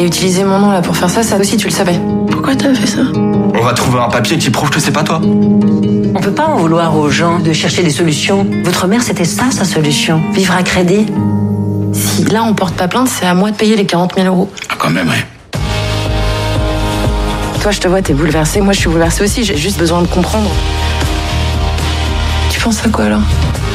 utilisé mon nom là pour faire ça, ça aussi tu le savais. Pourquoi t'as fait ça? On va trouver un papier qui prouve que c'est pas toi. On peut pas en vouloir aux gens de chercher des solutions. Votre mère, c'était ça, sa solution. Vivre à crédit. Si là on porte pas plainte, c'est à moi de payer les 40 000 euros. Ah, quand même, ouais. Toi, je te vois, t'es bouleversée. Moi, je suis bouleversée aussi. J'ai juste besoin de comprendre. Tu penses à quoi, alors?